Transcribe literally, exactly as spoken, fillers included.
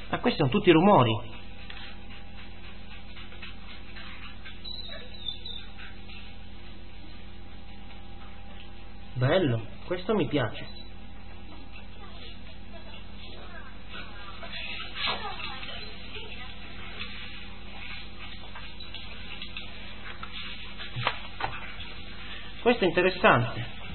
Ma questi sono tutti rumori. Bello, questo mi piace. Questo è interessante.